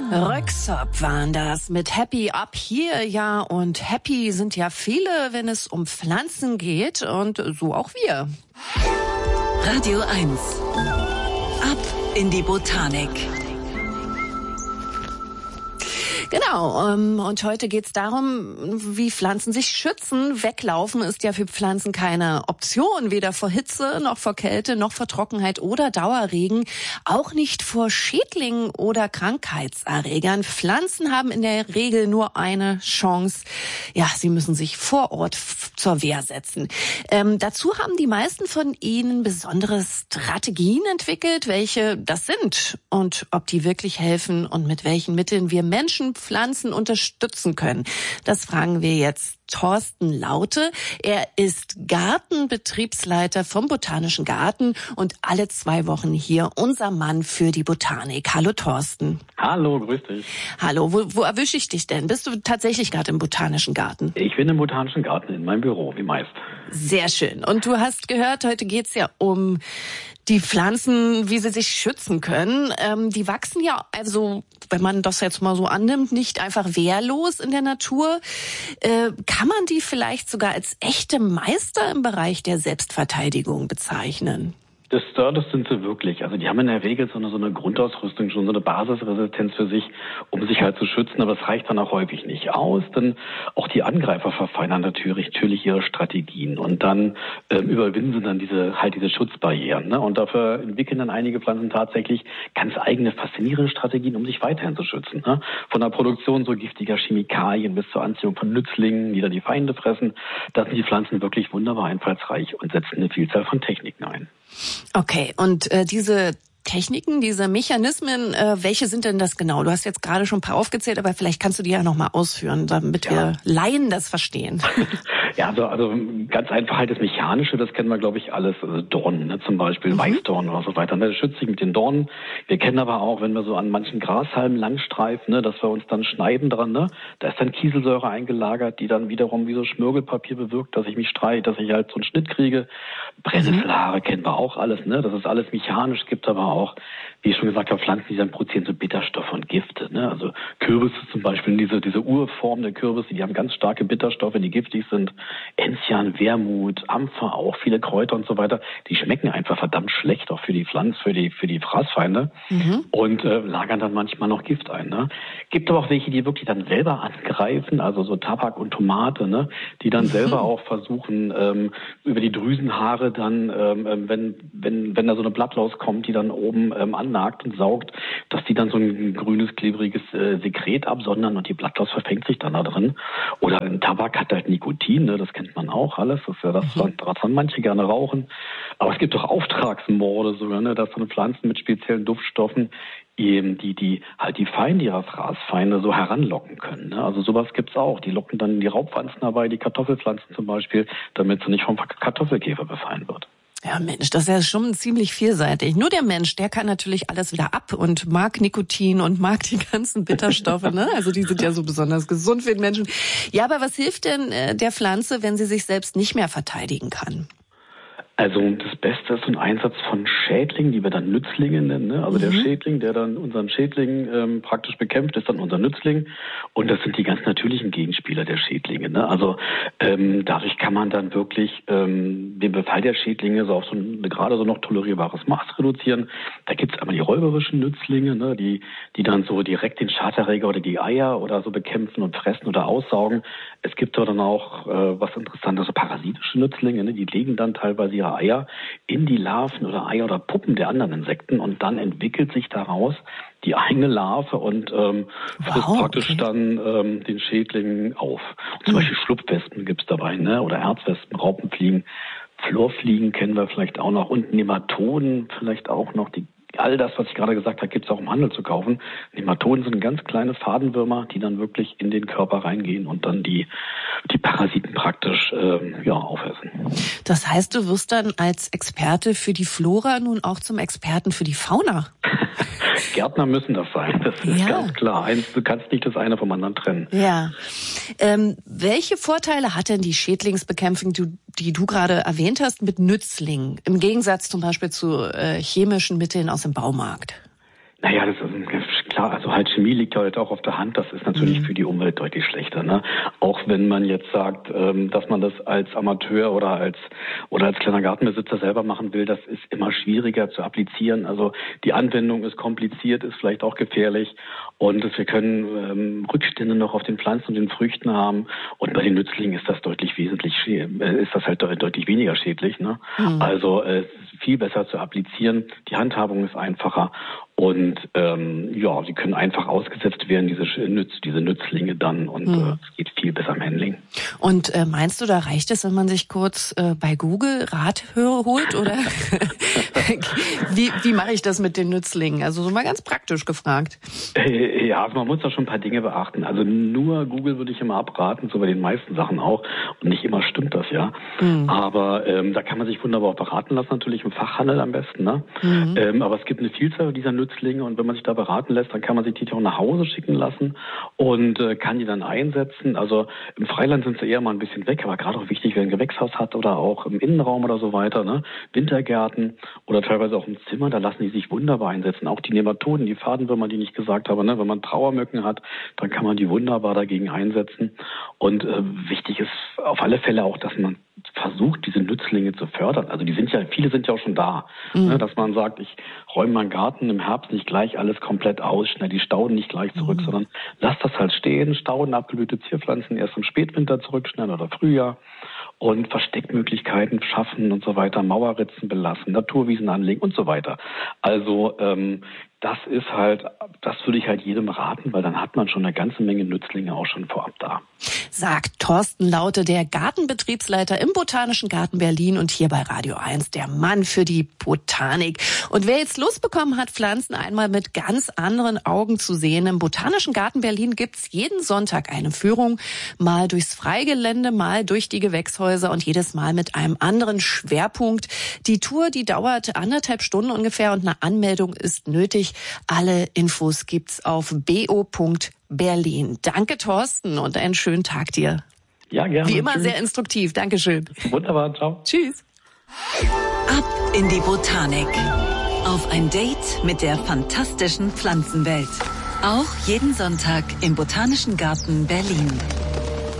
Röksop waren das mit Happy Up Here, ja, und happy sind ja viele, wenn es um Pflanzen geht, und so auch wir. Radio 1. Ab in die Botanik. Genau, und heute geht's darum, wie Pflanzen sich schützen. Weglaufen ist ja für Pflanzen keine Option, weder vor Hitze, noch vor Kälte, noch vor Trockenheit oder Dauerregen, auch nicht vor Schädlingen oder Krankheitserregern. Pflanzen haben in der Regel nur eine Chance. Ja, sie müssen sich vor Ort zur Wehr setzen. Dazu haben die meisten von ihnen besondere Strategien entwickelt, welche das sind und ob die wirklich helfen und mit welchen Mitteln wir Menschen Pflanzen unterstützen können. Das fragen wir jetzt Thorsten Laute. Er ist Gartenbetriebsleiter vom Botanischen Garten und alle 2 Wochen hier unser Mann für die Botanik. Hallo Thorsten. Hallo, grüß dich. Hallo, wo erwische ich dich denn? Bist du tatsächlich gerade im Botanischen Garten? Ich bin im Botanischen Garten in meinem Büro, wie meist. Sehr schön. Und du hast gehört, heute geht's ja um die Pflanzen, wie sie sich schützen können. Die wachsen ja, also wenn man das jetzt mal so annimmt, nicht einfach wehrlos in der Natur. Kann man die vielleicht sogar als echte Meister im Bereich der Selbstverteidigung bezeichnen? Das sind sie wirklich. Also die haben in der Regel so eine Grundausrüstung, schon so eine Basisresistenz für sich, um sich halt zu schützen. Aber es reicht dann auch häufig nicht aus, denn auch die Angreifer verfeinern natürlich ihre Strategien und dann überwinden sie dann diese Schutzbarrieren. Ne? Und dafür entwickeln dann einige Pflanzen tatsächlich ganz eigene, faszinierende Strategien, um sich weiterhin zu schützen. Ne? Von der Produktion so giftiger Chemikalien bis zur Anziehung von Nützlingen, die dann die Feinde fressen. Da sind die Pflanzen wirklich wunderbar einfallsreich und setzen eine Vielzahl von Techniken ein. Okay, und diese Techniken, diese Mechanismen, welche sind denn das genau? Du hast jetzt gerade schon ein paar aufgezählt, aber vielleicht kannst du die ja nochmal ausführen, damit wir Laien das verstehen. Ja, also ganz einfach halt das Mechanische, das kennen wir, glaube ich, alles. Also Dornen, ne, zum Beispiel Weißdornen oder so weiter. Das schützt sich mit den Dornen. Wir kennen aber auch, wenn wir so an manchen Grashalmen langstreifen, ne, dass wir uns dann schneiden dran, ne, da ist dann Kieselsäure eingelagert, die dann wiederum wie so Schmirgelpapier bewirkt, dass ich mich streite, dass ich halt so einen Schnitt kriege. Brennnesselhaare kennen wir auch alles, ne, das ist alles mechanisch, gibt aber auch, wie ich schon gesagt habe, Pflanzen, die dann produzieren so Bitterstoffe und Gifte, ne, also Kürbisse zum Beispiel, diese Urform der Kürbisse, die haben ganz starke Bitterstoffe, die giftig sind. Enzian, Wermut, Ampfer, auch viele Kräuter und so weiter, die schmecken einfach verdammt schlecht, auch für die Pflanzen, für die Fraßfeinde und lagern dann manchmal noch Gift ein. Ne? Gibt aber auch welche, die wirklich dann selber angreifen, also so Tabak und Tomate, ne? Die dann selber auch versuchen, über die Drüsenhaare dann, wenn da so eine Blattlaus kommt, die dann oben annagt und saugt, dass die dann so ein grünes, klebriges Sekret absondern und die Blattlaus verfängt sich dann da drin. Oder ein Tabak hat halt Nikotin, ne? Das kennt man auch alles, das ist ja das, was manche gerne rauchen. Aber es gibt doch Auftragsmorde sogar, ne? Dass so Pflanzen mit speziellen Duftstoffen die halt die Feinde ihrer Fraßfeinde so heranlocken können. Ne? Also sowas gibt's auch. Die locken dann die Raubpflanzen dabei, die Kartoffelpflanzen zum Beispiel, damit sie nicht vom Kartoffelkäfer befallen wird. Ja, Mensch, das ist ja schon ziemlich vielseitig. Nur der Mensch, der kann natürlich alles wieder ab und mag Nikotin und mag die ganzen Bitterstoffe, ne? Also die sind ja so besonders gesund für den Menschen. Ja, aber was hilft denn der Pflanze, wenn sie sich selbst nicht mehr verteidigen kann? Also das Beste ist so ein Einsatz von Schädlingen, die wir dann Nützlinge nennen. Ne? Also der Schädling, der dann unseren Schädling praktisch bekämpft, ist dann unser Nützling. Und das sind die ganz natürlichen Gegenspieler der Schädlinge. Ne? Also dadurch kann man dann wirklich den Befall der Schädlinge so auf so ein gerade so noch tolerierbares Maß reduzieren. Da gibt's einmal die räuberischen Nützlinge, ne? die dann so direkt den Schaderreger oder die Eier oder so bekämpfen und fressen oder aussaugen. Es gibt aber dann auch was Interessantes, so parasitische Nützlinge, ne? Die legen dann teilweise ihre Eier in die Larven oder Eier oder Puppen der anderen Insekten und dann entwickelt sich daraus die eigene Larve und frisst praktisch dann den Schädling auf. Und zum Beispiel Schlupfwespen gibt's dabei, ne? Oder Erzwespen, Raupenfliegen, Florfliegen kennen wir vielleicht auch noch und Nematoden vielleicht auch noch. All das, was ich gerade gesagt habe, gibt's auch im Handel zu kaufen. Nematoden sind ganz kleine Fadenwürmer, die dann wirklich in den Körper reingehen und dann die Parasiten praktisch aufessen. Das heißt, du wirst dann als Experte für die Flora nun auch zum Experten für die Fauna? Gärtner müssen das sein, das ist ganz klar. Du kannst nicht das eine vom anderen trennen. Ja. Welche Vorteile hat denn die Schädlingsbekämpfung, die du gerade erwähnt hast, mit Nützlingen, im Gegensatz zum Beispiel zu chemischen Mitteln aus dem Baumarkt? Naja, das ist klar, also halt Chemie liegt ja heute auch auf der Hand, das ist natürlich für die Umwelt deutlich schlechter, ne? Auch wenn man jetzt sagt, dass man das als Amateur oder als kleiner Gartenbesitzer selber machen will, das ist immer schwieriger zu applizieren. Also die Anwendung ist kompliziert, ist vielleicht auch gefährlich und wir können Rückstände noch auf den Pflanzen und den Früchten haben und bei den Nützlingen ist das deutlich weniger schädlich, ne? Also es ist viel besser zu applizieren, die Handhabung ist einfacher. Und sie können einfach ausgesetzt werden, diese Nützlinge dann und es geht viel besser im Handling. Und meinst du, da reicht es, wenn man sich kurz bei Google Rat holt? Oder wie mache ich das mit den Nützlingen? Also so mal ganz praktisch gefragt. Ja, also man muss da schon ein paar Dinge beachten. Also nur Google würde ich immer abraten, so bei den meisten Sachen auch. Und nicht immer stimmt das, ja. Aber da kann man sich wunderbar auch beraten lassen, natürlich im Fachhandel am besten, ne? Aber es gibt eine Vielzahl dieser Nützlinge und wenn man sich da beraten lässt, dann kann man sich die auch nach Hause schicken lassen und kann die dann einsetzen. Also im Freiland sind sie eher mal ein bisschen weg, aber gerade auch wichtig, wer ein Gewächshaus hat oder auch im Innenraum oder so weiter, ne? Wintergärten oder teilweise auch im Zimmer, da lassen die sich wunderbar einsetzen. Auch die Nematoden, die Fadenwürmer, die ich nicht gesagt habe, ne? Wenn man Trauermücken hat, dann kann man die wunderbar dagegen einsetzen. Und wichtig ist auf alle Fälle auch, dass man versucht, diese Nützlinge zu fördern. Also viele sind ja auch schon da. Ne? Dass man sagt, ich räume meinen Garten im Herbst nicht gleich alles komplett aus, schnell die Stauden nicht gleich zurück, sondern lass das halt stehen, Stauden, abgeblühte Zierpflanzen erst im Spätwinter zurückschneiden oder Frühjahr und Versteckmöglichkeiten schaffen und so weiter, Mauerritzen belassen, Naturwiesen anlegen und so weiter. Also das würde ich halt jedem raten, weil dann hat man schon eine ganze Menge Nützlinge auch schon vorab da. Sagt Thorsten Laute, der Gartenbetriebsleiter im Botanischen Garten Berlin und hier bei Radio 1, der Mann für die Botanik. Und wer jetzt Lust bekommen hat, Pflanzen einmal mit ganz anderen Augen zu sehen, im Botanischen Garten Berlin gibt's jeden Sonntag eine Führung, mal durchs Freigelände, mal durch die Gewächshäuser und jedes Mal mit einem anderen Schwerpunkt. Die Tour, die dauert 1,5 Stunden ungefähr und eine Anmeldung ist nötig. Alle Infos gibt's auf bo.berlin. Danke, Thorsten, und einen schönen Tag dir. Ja, gerne. Wie immer Tschüss. sehr instruktiv. Dankeschön. Wunderbar, ciao. Tschüss. Ab in die Botanik. Auf ein Date mit der fantastischen Pflanzenwelt. Auch jeden Sonntag im Botanischen Garten Berlin.